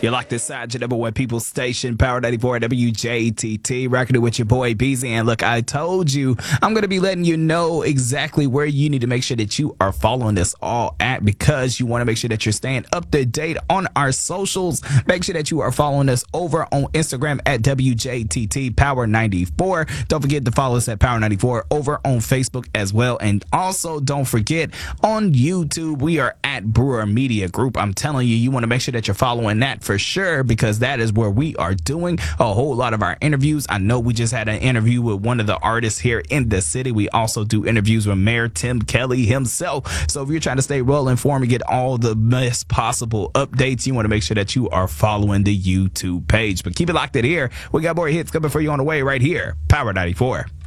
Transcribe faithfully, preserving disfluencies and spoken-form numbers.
You like this side, your number one people station, Power ninety-four W J T T, rocking it with your boy Beezy. And look, I told you, I'm going to be letting you know exactly where you need to make sure that you are following this all at, because you want to make sure that you're staying up to date on our socials. Make sure that you are following us over on Instagram at W J T T Power ninety-four. Don't forget to follow us at Power ninety-four over on Facebook as well. And also don't forget on YouTube, we are at Brewer Media Group. I'm telling you, you want to make sure that you're following that for sure, because that is where we are doing a whole lot of our interviews. I know we just had an interview with one of the artists here in the city. We also do interviews with Mayor Tim Kelly himself. So if you're trying to stay well informed and get all the best possible updates, you want to make sure that you are following the YouTube page. But keep it locked in here. We got more hits coming for you on the way right here. Power ninety-four.